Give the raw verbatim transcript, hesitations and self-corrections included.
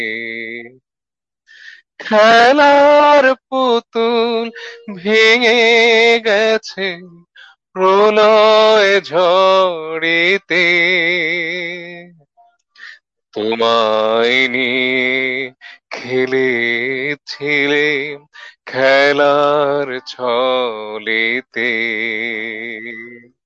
খেলার পুতুল ভেঙে গেছে প্রলয় ঝড়েতে, তোমায় নিয়ে খেলেছিলে খেলার ছলেতে।